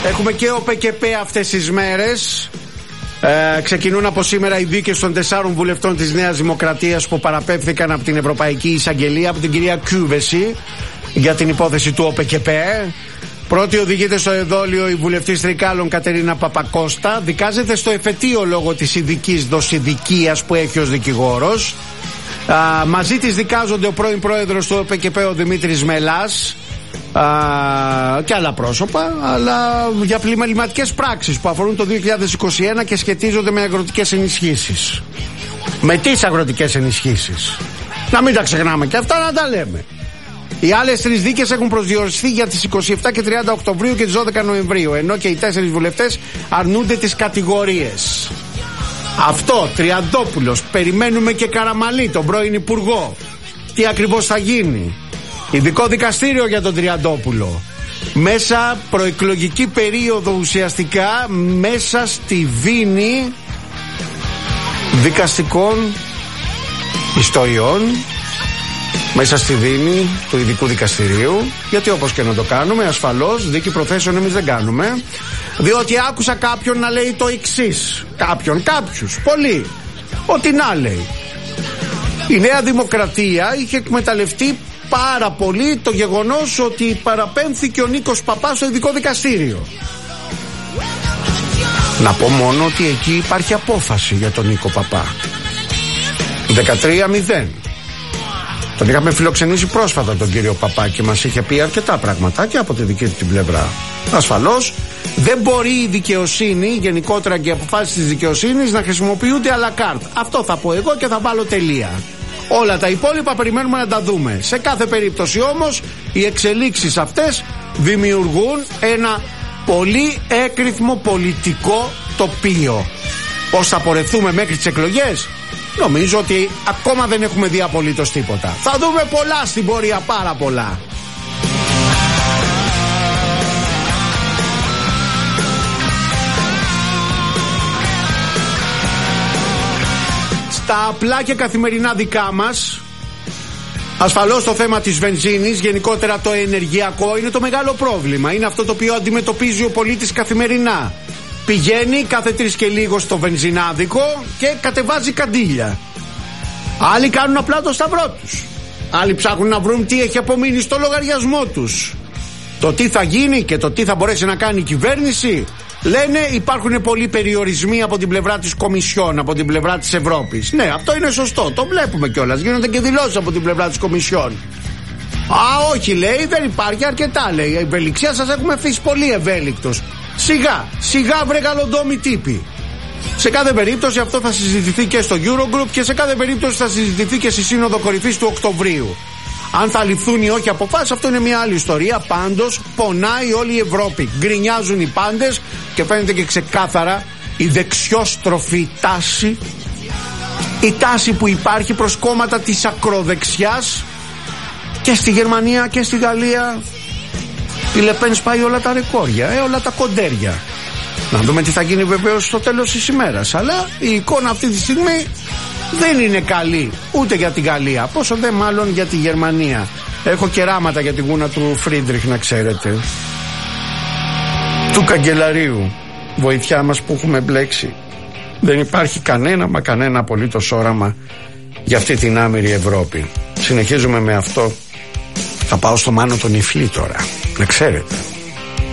Έχουμε και ΟΠΚΠ αυτές τις μέρες. Ξεκινούν από σήμερα οι δίκες των 4 βουλευτών της Νέας Δημοκρατίας που παραπέμφθηκαν από την Ευρωπαϊκή Εισαγγελία, από την κυρία Κούβεση, για την υπόθεση του ΟΠΚΠ. Πρώτη οδηγείται στο εδόλιο η βουλευτής Τρικάλων Κατερίνα Παπακώστα. Δικάζεται στο εφετείο λόγω της ειδικής δοσηδικίας που έχει ως δικηγόρος. Μαζί της δικάζονται ο πρώην πρόεδρος του ΟΠΚΠ, ο Δημήτρης Μελάς, και άλλα πρόσωπα, αλλά για πλημεληματικές πράξεις που αφορούν το 2021 και σχετίζονται με αγροτικές ενισχύσεις. Με τις αγροτικές ενισχύσεις. Να μην τα ξεχνάμε και αυτά, να τα λέμε. Οι άλλες 3 δίκες έχουν προσδιοριστεί για τις 27 και 30 Οκτωβρίου και τις 12 Νοεμβρίου, ενώ και οι 4 βουλευτές αρνούνται τις κατηγορίες. Αυτό, Τριαντόπουλος, περιμένουμε και Καραμαλή, τον πρώην υπουργό. Τι ακριβώς θα γίνει? Ειδικό δικαστήριο για τον Τριαντόπουλο. Μέσα προεκλογική περίοδο, ουσιαστικά μέσα στη δίνη δικαστικών ιστοριών, μέσα στη δίνη του ειδικού δικαστηρίου. Γιατί όπως και να το κάνουμε, ασφαλώς δίκη προθέσεων εμείς δεν κάνουμε. Διότι άκουσα κάποιον να λέει το εξής. Κάποιους, πολλοί. Ό,τι να λέει. Η Νέα Δημοκρατία είχε εκμεταλλευτεί πάρα πολύ το γεγονός ότι παραπέμφθηκε ο Νίκος Παπάς στο ειδικό δικαστήριο. Να πω μόνο ότι εκεί υπάρχει απόφαση για τον Νίκο Παπά. 13-0. Τον είχαμε φιλοξενήσει πρόσφατα τον κύριο Παπά και μας είχε πει αρκετά πραγματάκια από τη δική του την πλευρά. Ασφαλώς δεν μπορεί η δικαιοσύνη, γενικότερα και οι αποφάσεις της δικαιοσύνης, να χρησιμοποιούνται à la carte. Αυτό θα πω εγώ και θα βάλω τελεία. Όλα τα υπόλοιπα περιμένουμε να τα δούμε. Σε κάθε περίπτωση όμως οι εξελίξεις αυτές δημιουργούν ένα πολύ έκρηθμο πολιτικό τοπίο. Πώς θα πορευθούμε μέχρι τις εκλογές? Νομίζω ότι ακόμα δεν έχουμε δει απολύτως τίποτα. Θα δούμε πολλά στην πορεία, πάρα πολλά. Στα απλά και καθημερινά δικά μας, ασφαλώς το θέμα της βενζίνης, γενικότερα το ενεργειακό, είναι το μεγάλο πρόβλημα. Είναι αυτό το οποίο αντιμετωπίζει ο πολίτης καθημερινά. Πηγαίνει κάθε 3 και λίγο στο βενζινάδικο και κατεβάζει καντήλια. Άλλοι κάνουν απλά το σταυρό τους. Άλλοι ψάχνουν να βρουν τι έχει απομείνει στο λογαριασμό τους. Το τι θα γίνει και το τι θα μπορέσει να κάνει η κυβέρνηση, λένε υπάρχουν πολλοί περιορισμοί από την πλευρά της Κομισιόν, από την πλευρά της Ευρώπης. Ναι, αυτό είναι σωστό, το βλέπουμε κιόλας. Γίνονται και δηλώσεις από την πλευρά της Κομισιόν. Όχι, λέει, δεν υπάρχει αρκετά, λέει. Η ευελιξία σας έχουμε αφήσει πολύ ευέλικτος. Σιγά βρε γαλοντόμοι τύποι. Σε κάθε περίπτωση αυτό θα συζητηθεί και στο Eurogroup και σε κάθε περίπτωση θα συζητηθεί και στη Σύνοδο Κορυφής του Οκτωβρίου. Αν θα ληφθούν ή όχι αποφάσεις, αυτό είναι μια άλλη ιστορία. Πάντως πονάει όλη η Ευρώπη. Γκρινιάζουν οι πάντες και φαίνεται και ξεκάθαρα η δεξιόστροφη τάση, η τάση που υπάρχει προς κόμματα της ακροδεξιάς και στη Γερμανία και στη Γαλλία. Η Λεπέν σπάει όλα τα ρεκόρια, όλα τα κοντέρια. Να δούμε τι θα γίνει βεβαίως στο τέλος της ημέρας. Αλλά η εικόνα αυτή τη στιγμή δεν είναι καλή ούτε για τη Γαλλία, πόσο δε μάλλον για τη Γερμανία. Έχω κεράματα για τη γούνα του Φρίντριχ, να ξέρετε, του καγκελαρίου. Βοηθιά μας που έχουμε μπλέξει. Δεν υπάρχει κανένα απολύτως όραμα για αυτή την άμυρη Ευρώπη. Συνεχίζουμε με αυτό. Θα πάω στο Μάνο τον Ιφλή τώρα, να ξέρετε.